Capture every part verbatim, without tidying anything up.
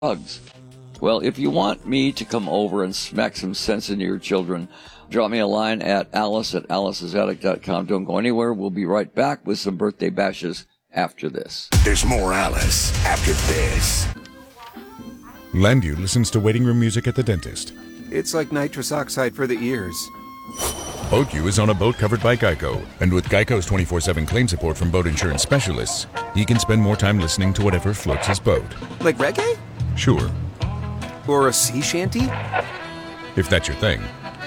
drugs. Well, if you want me to come over and smack some sense into your children, drop me a line at alice at alice's attic dot com. Don't go anywhere. We'll be right back with some birthday bashes after this. There's more Alice after this. Landu listens to waiting room music at the dentist. It's like nitrous oxide for the ears. BoatU is on a boat covered by Geico, and with Geico's twenty-four seven claim support from boat insurance specialists, he can spend more time listening to whatever floats his boat. Like reggae? Sure. Or a sea shanty? If that's your thing.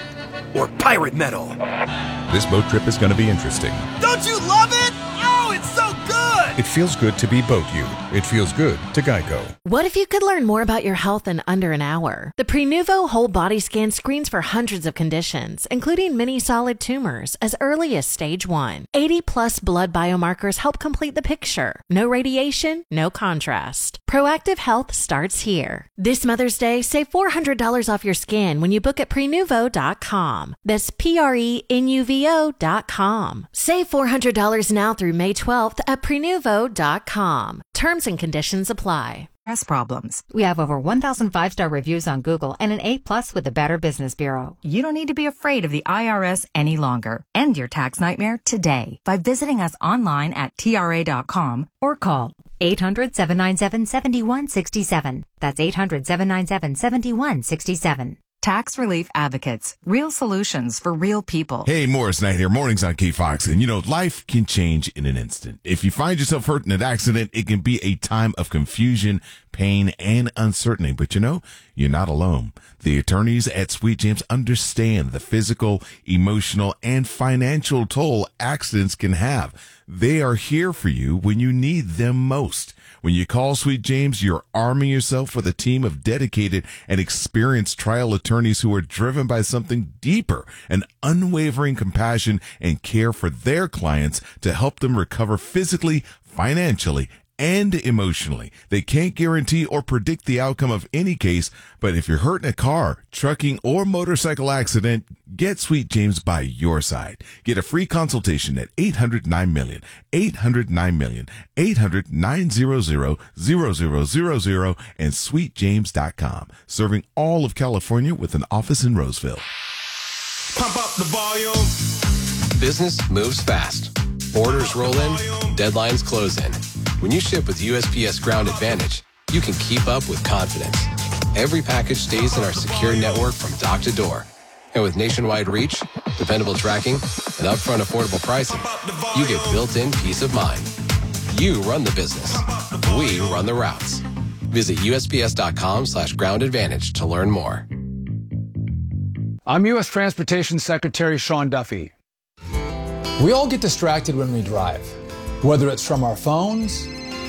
Or pirate metal? This boat trip is going to be interesting. Don't you love it? Oh, it's so good! It feels good to be BoatU. It feels good to Geico. What if you could learn more about your health in under an hour? The Prenuvo whole body scan screens for hundreds of conditions, including many solid tumors, as early as stage one. eighty plus blood biomarkers help complete the picture. No radiation, no contrast. Proactive health starts here. This Mother's Day, save four hundred dollars off your scan when you book at prenuvo dot com. That's P R E N U V O dot com. Save four hundred dollars now through May twelfth at prenuvo dot com. Terms and conditions apply. Problems. We have over one thousand five-star reviews on Google and an A plus with the Better Business Bureau. You don't need to be afraid of the I R S any longer. End your tax nightmare today by visiting us online at T R A dot com or call eight hundred, seven nine seven, seven one six seven. That's eight hundred, seven nine seven, seven one six seven. Tax Relief Advocates. Real solutions for real people. Hey, Morris Knight here. Mornings on K Fox. And you know, life can change in an instant. If you find yourself hurt in an accident, it can be a time of confusion, pain, and uncertainty. But you know, you're not alone. The attorneys at Sweet James understand the physical, emotional, and financial toll accidents can have. They are here for you when you need them most. When you call Sweet James, you're arming yourself with a team of dedicated and experienced trial attorneys who are driven by something deeper, an unwavering compassion and care for their clients to help them recover physically, financially, and emotionally. They can't guarantee or predict the outcome of any case, but if you're hurt in a car, trucking, or motorcycle accident, get Sweet James by your side. Get a free consultation at eight hundred nine million, eight hundred nine million, eight hundred nine hundred, zero zero zero zero, and sweet james dot com. Serving all of California with an office in Roseville. Pump up the volume. Business moves fast. Orders roll in, deadlines close in. When you ship with U S P S Ground Advantage, you can keep up with confidence. Every package stays in our secure network from dock to door. And with nationwide reach, dependable tracking, and upfront affordable pricing, you get built-in peace of mind. You run the business. We run the routes. Visit U S P S dot com slash ground advantage to learn more. I'm U S Transportation Secretary Sean Duffy. We all get distracted when we drive, whether it's from our phones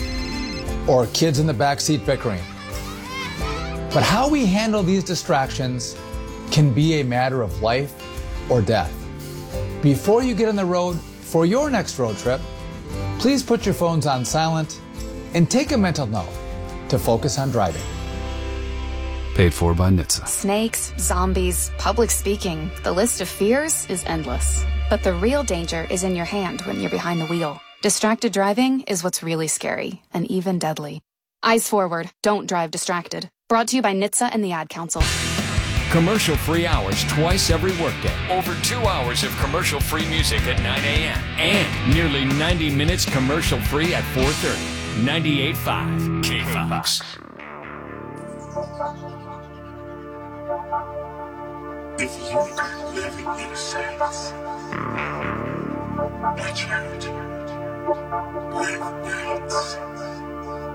or kids in the backseat bickering. But how we handle these distractions can be a matter of life or death. Before you get on the road for your next road trip, please put your phones on silent and take a mental note to focus on driving. Paid for by N H T S A. Snakes, zombies, public speaking. The list of fears is endless. But the real danger is in your hand when you're behind the wheel. Distracted driving is what's really scary and even deadly. Eyes forward. Don't drive distracted. Brought to you by N H T S A and the Ad Council. Commercial-free hours twice every workday. Over two hours of commercial-free music at nine a.m. And nearly ninety minutes commercial-free at four thirty. ninety-eight point five K Fox. If you could live in innocence, watch out.